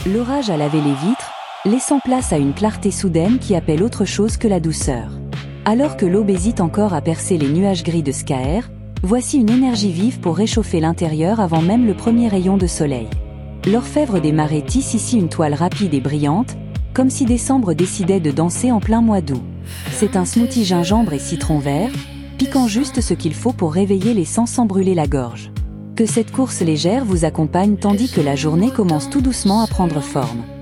L'orage a lavé les vitres, laissant place à une clarté soudaine qui appelle autre chose que la douceur. Alors que l'aube hésite encore à percer les nuages gris de Skaer, voici une énergie vive pour réchauffer l'intérieur avant même le premier rayon de soleil. L'orfèvre des marais tisse ici une toile rapide et brillante, comme si décembre décidait de danser en plein mois d'août. C'est un smoothie gingembre et citron vert, piquant juste ce qu'il faut pour réveiller les sens sans brûler la gorge. Que cette course légère vous accompagne tandis que la journée commence tout doucement à prendre forme.